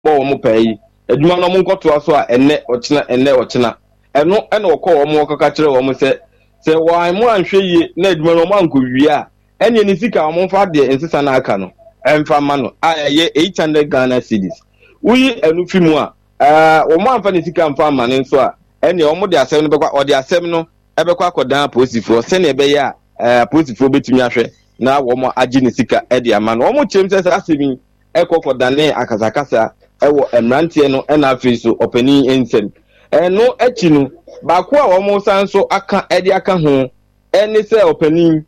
bo mo pay adwuma no mo nkoto aso a enne ochina eno okọ wo mo kaka kire wo mo se wa mo anhwe yi na adwuma no mo ankowie a ene ni sika mo fa de ensesa na aka no emfa ma no aye 800 Ghana cedis uyi enu fimu a wo mo anfa ni sika mfa ma ne nso a ene wo mo de asem no bekwa o de asem no ebekwa akodan posifo se na ebe ya posifo betumi ahwe na wo mo agi ni sika e de ama no wo mo chem se asemi ekokodane akasakasa ewo emrantie no na afi so opani ensem eno echi no ba ko a wo mo sanso aka e de aka ho eni se opani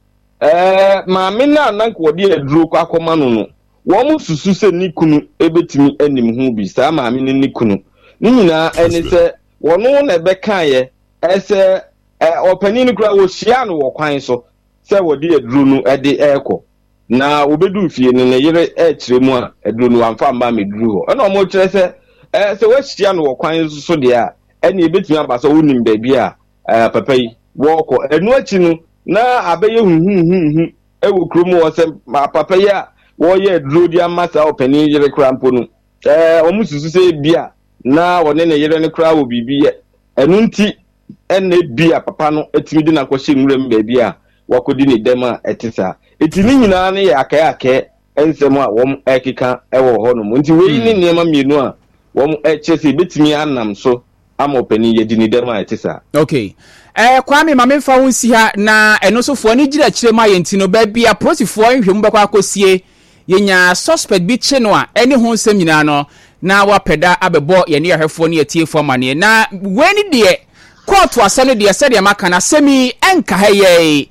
maame na nanko de aduro kwa akoma no wo mu susu se nikunu ebetimi anim hu bi sa maame ni nikunu ni nyina eni se wono na beka ye ese opani ni kura wo hia no wo kwan so se wo de aduro no e de eko na obedu fie ne ne yere kire mu a aduro no amfa mba meduru ho na mo kire se se wo hia no wo kwan so de a eni ebetimi abasa wonim ba bi a papa yi wo ko enu achi no na abeye hu ewo kromo wo se papa ya wo ye aduro di amasa opani yere kura mpo no omususu se bia na wone ne yere ne kura wo bibi ye enu nti enne bia papa no etimi di na kwhye nwuram ba bia wakodi ne dem a etisa etini nyina ne ya akaya ensem a wom ekeka ewo ho no nti we ni niema mienu a wom echese betimi anam so ama opani ye di ne dem a etisa. Okay. Kwame ma memfa wonsi ha na eno sofo ni gira kire ma yenti no ba bia prosifo nhwemu bekwa akosie yenya suspect bi che no a eni ho nsem nyina no na wapeda abebo ye ne yahwefo ne yetiefo mane na weni de court asane de sɛ de maka na semi enka haye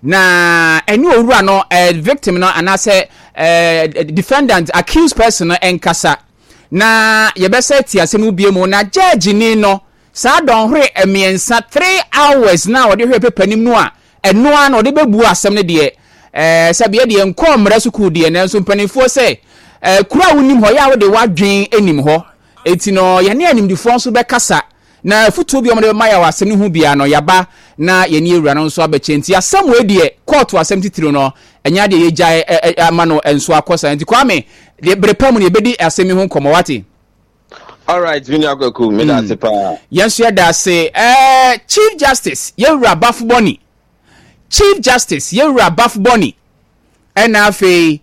na eni owura no victim no anase defendant accused person no enkasa na yebese ti asemu biemu na judge ni no sa don hre emiensa 3 hours na wode hwe pepanim no a eno a na wode bebu asem ne de sabie de enko mra suku de na nso mpanifo se kura wonim ho ya wode wadwen enim ho eti no ye ne animdifo nso bekasa na futu bi omode maya wa asem ne hu bia no yaba na ye ne ewura no nso abechenti asem we de court asem titiro no enya de ye jai amano enso akosa enti kwame de brepam ne bedi asem hu komowati. All right, Vini Agoku, me da sepa. Yes, you da say Chief Justice Yewura Bafuboni. Chief Justice Yewura Bafuboni. Na fe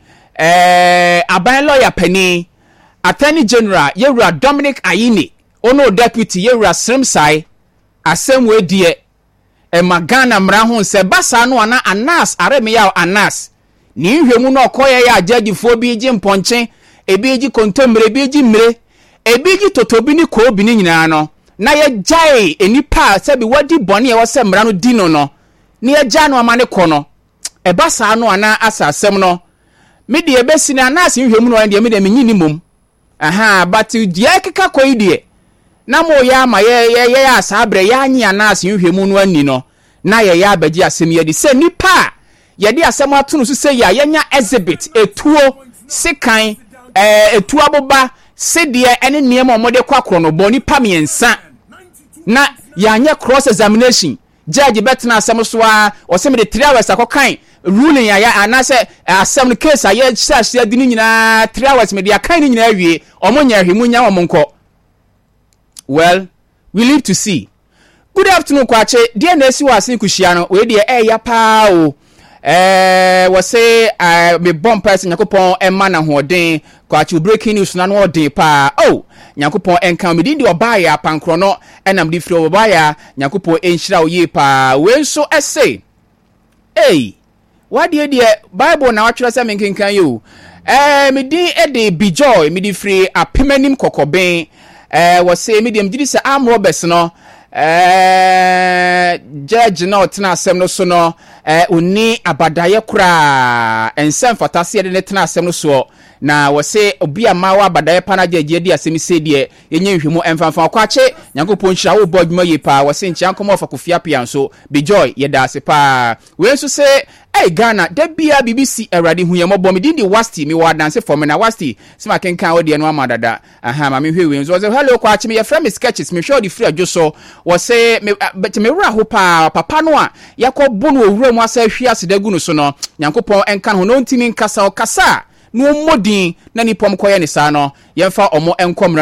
aban lawyer Penny Attorney General Yewura Dominic Ayine. Ono deputy Yewura Srimsai asem we die magana mra ho se basa no ana Anas areme ya Anas. Ni hwemu no koye ya judgefo bi ji mponche ebi ji kontomre bi ji mre ebigi totobi ni ko bi ni nyina no na ye jai enipa se bi wadi bone ye wose mra no dino no ni ye ja no amane ko no eba sa no ana asasem no me de ebesi na Anas nhwemu no de me de menyini mom but die keka koyi de na mo ya ma ye asabre ya anyi Anas nhwemu no ani no na ye ya abaji asem ye de se nipa ye de asem atunu so se ya yenya exhibit etuo sekan etuo aboba sedie ene niema omode kwakro no boni pamiensa na yanye cross examination judge betna asem so a osem de 3 hours akokan ruling ya anase asem case aye sha di ni nyina 3 hours me de akan ni nyina awie omonya hwemu nya omonko. Well, we live to see. Good afternoon kwache die na esi wasin kuhia no we de ya pa o we say me bomb person yakopon emma na hoden kwachi breaking news na no den pa yakopon enka me di obaya pankro no enam di fro obaya yakopon enhira oye pa we so essay what de bible na watchera se me kenkan yo me di de bijoy me di free apemanim kokoben we say medium di se am roberts no judge no tena asem no so no oni abadaye kura ensem fatase de ne tena asem no so na wo se obi ama wa abadaye pana judge di asem se de yenye nhwemu emfanfa kwache nyankopon hira wo bodwuma ye pa wo se nchian komo fa kofia pia so be joy ye da se pa we so se Ghana de bia BBC erade hu ye mo bom di wasti mi wa dance for me na wasti sima kenkan wo de no amadada ma me hwe so hello kwache me ye frame sketches me show the free adwoso wo se me wura ho pa papa no a yakobo no owura mu asa hwi aseda gu no so no nyankopon enka ho no ntimi nkasa okasa no modin na nipom koye ne saa no yemfa omo enkomra